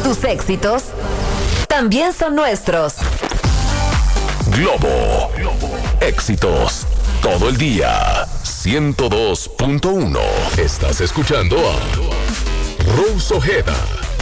Tus éxitos también son nuestros. Globo. Éxitos todo el día. 102.1. Estás escuchando a Rose Ojeda.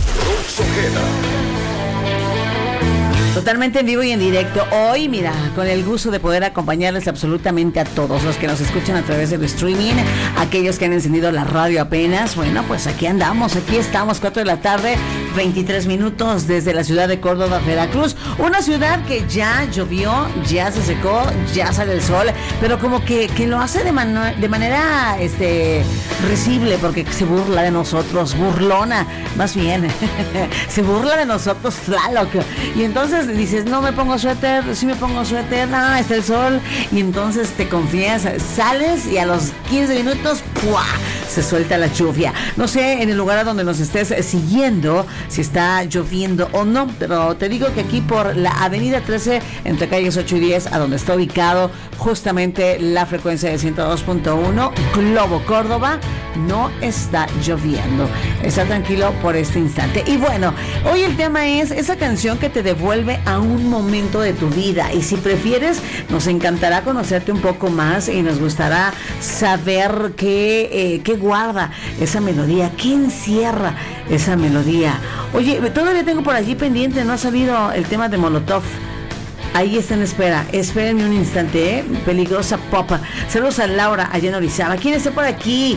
Totalmente en vivo y en directo. Hoy, mira, con el gusto de poder acompañarles absolutamente a todos los que nos escuchan a través del streaming, aquellos que han encendido la radio apenas. Bueno, pues aquí andamos, aquí estamos, 4 de la tarde, 23 minutos desde la ciudad de Córdoba, Veracruz. Una ciudad que ya llovió, ya se secó, ya sale el sol, pero como que lo hace de manera risible, porque se burla de nosotros, burlona, más bien. Se burla de nosotros, Tlaloc. Y entonces dices, no me pongo suéter, sí me pongo suéter, no, está el sol. Y entonces te confías, sales y a los 15 minutos, ¡pua!, se suelta la lluvia. No sé en el lugar a donde nos estés siguiendo si está lloviendo o no, pero te digo que aquí por la avenida 13, entre calles 8 y 10, a donde está ubicado justamente la frecuencia de 102.1, Globo Córdoba, no está lloviendo. Está tranquilo por este instante. Y bueno, hoy el tema es esa canción que te devuelve a un momento de tu vida. Y si prefieres, nos encantará conocerte un poco más y nos gustará saber qué guarda esa melodía, qué encierra esa melodía. Oye, todavía tengo por allí pendiente, no ha salido el tema de Molotov. Ahí está en espera. Espérenme un instante, ¿eh? Peligrosa Popa. Saludos a Laura allá en Orizaba. ¿Quién está por aquí?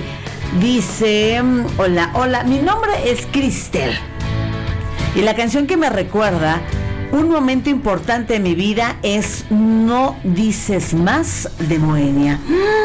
Dice, hola, mi nombre es Cristel. Y la canción que me recuerda un momento importante de mi vida es No Dices Más, de Moenia.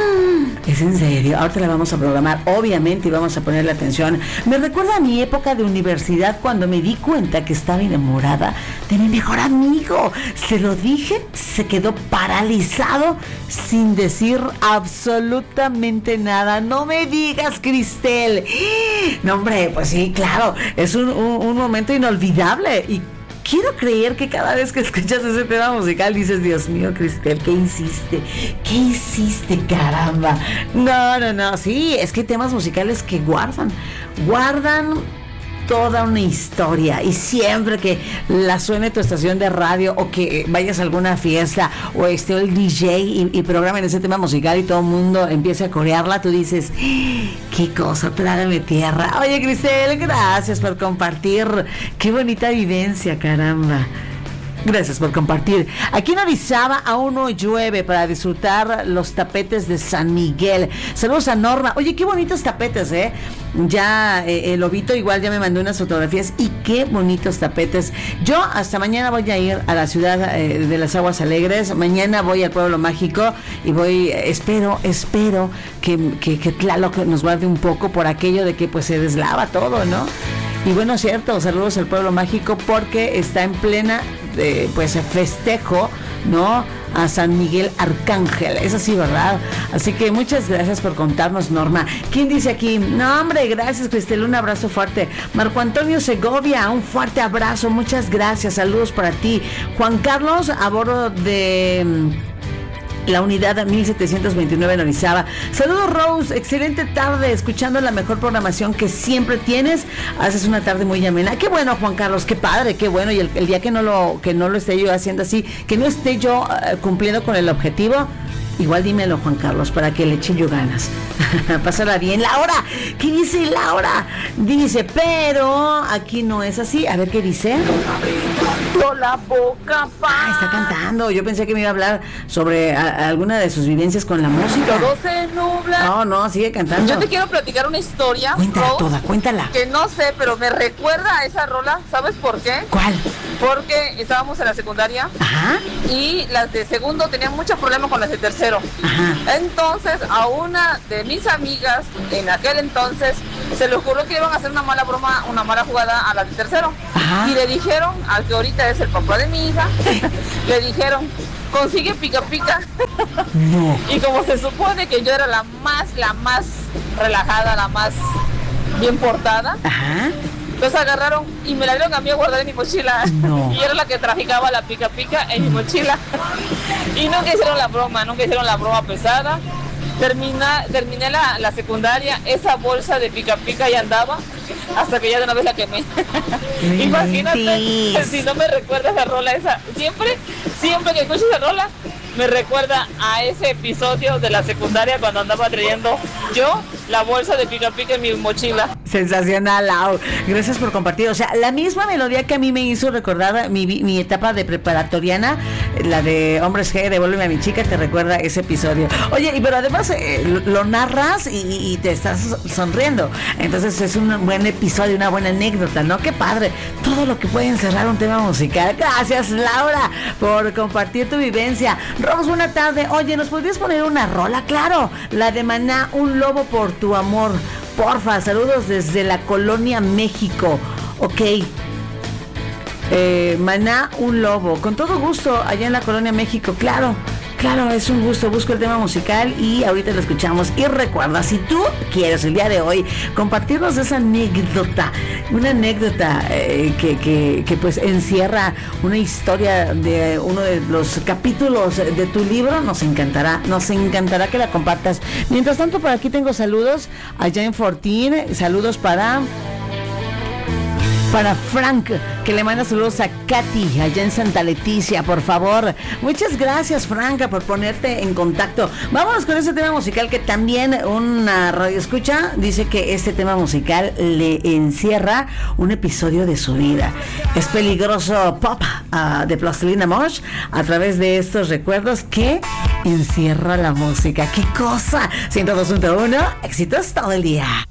Es en serio, ahora te la vamos a programar, obviamente, y vamos a ponerle atención. Me recuerda a mi época de universidad, cuando me di cuenta que estaba enamorada de mi mejor amigo. Se lo dije, se quedó paralizado sin decir absolutamente nada. No me digas, Cristel. No, hombre, pues sí, claro, es un momento inolvidable. Y quiero creer que cada vez que escuchas ese tema musical dices, Dios mío, Cristel, ¿qué hiciste? ¿Qué hiciste, caramba? No, sí, es que hay temas musicales que guardan toda una historia, y siempre que la suene tu estación de radio o que vayas a alguna fiesta o esté el DJ y programen ese tema musical y todo el mundo empiece a corearla, tú dices, qué cosa, trágame tierra. Oye, Cristel, gracias por compartir, qué bonita vivencia, caramba. Gracias por compartir. Aquí en Orizaba aún no llueve para disfrutar los tapetes de San Miguel. Saludos a Norma. Oye, qué bonitos tapetes, ¿eh? Ya el Lobito igual ya me mandó unas fotografías y qué bonitos tapetes. Yo hasta mañana voy a ir a la ciudad de las Aguas Alegres. Mañana voy al Pueblo Mágico y espero que Tlaloc nos guarde un poco por aquello de que pues se deslava todo, ¿no? Y bueno, cierto, saludos al Pueblo Mágico porque está en plena festejo, ¿no?, a San Miguel Arcángel. Es así, ¿verdad? Así que muchas gracias por contarnos, Norma. ¿Quién dice aquí? No, hombre, gracias, Cristel, un abrazo fuerte. Marco Antonio Segovia, un fuerte abrazo, muchas gracias, saludos para ti. Juan Carlos, a bordo de la unidad 1729 en Orizaba. Saludos, Rose, excelente tarde, escuchando la mejor programación que siempre tienes. Haces una tarde muy amena. Qué bueno, Juan Carlos, qué padre, qué bueno. Y el día que no lo esté yo haciendo así, que no esté yo cumpliendo con el objetivo, igual dímelo, Juan Carlos, para que le eche yo ganas. Pásala bien. Laura, ¿qué dice Laura? Dice, pero aquí no es así. A ver qué dice. La boca, pa. Está cantando. Yo pensé que me iba a hablar sobre alguna de sus vivencias con la música. Todo se nubla. No, sigue cantando. Yo te quiero platicar una historia. Cuéntala, Rose, toda, cuéntala. Que no sé, pero me recuerda a esa rola. ¿Sabes por qué? ¿Cuál? Porque estábamos en la secundaria. Ajá. Y las de segundo tenían mucho problema con las de tercero. Ajá. Entonces, a una de mis amigas, en aquel entonces, se le ocurrió que iban a hacer una mala broma, una mala jugada a la de tercero. Ajá. Y le dijeron, al que ahorita es el papá de mi hija, le dijeron, consigue pica pica. No. Y como se supone que yo era la más relajada, la más bien portada, Ajá. los agarraron y me la dieron a mí a guardar en mi mochila. No. Y era la que traficaba la pica pica en mi mochila. Y nunca hicieron la broma pesada. Terminé la secundaria, esa bolsa de pica pica ya andaba, hasta que ya de una vez la quemé. Imagínate, si no me recuerda esa rola, siempre que escucho esa rola, me recuerda a ese episodio de la secundaria cuando andaba trayendo yo la bolsa de pica pica en mi mochila. Sensacional, Lau. Gracias por compartir. O sea, la misma melodía que a mí me hizo recordar mi etapa de preparatoriana, la de Hombres G, Devuélveme a mi chica, te recuerda ese episodio. Oye, pero además lo narras y te estás sonriendo. Entonces es un buen episodio, una buena anécdota, ¿no? Qué padre. Todo lo que puede encerrar un tema musical. Gracias, Laura, por compartir tu vivencia. Rose, buena tarde. Oye, ¿nos podrías poner una rola? Claro, la de Maná, Un lobo por tu amor. Porfa, saludos desde la Colonia México. Ok. Maná, Un lobo. Con todo gusto, allá en la Colonia México. Claro, es un gusto. Busco el tema musical y ahorita lo escuchamos. Y recuerda, si tú quieres el día de hoy compartirnos esa anécdota, una anécdota que pues encierra una historia de uno de los capítulos de tu libro, nos encantará que la compartas. Mientras tanto, por aquí tengo saludos allá en Fortín. Saludos para Frank, que le manda saludos a Katy, allá en Santa Leticia, por favor. Muchas gracias, Franca, por ponerte en contacto. Vámonos con ese tema musical que también una radioescucha dice que este tema musical le encierra un episodio de su vida. Es peligroso pop de Plastilina Mosh a través de estos recuerdos que encierra la música. ¡Qué cosa! 102.1, éxitos todo el día.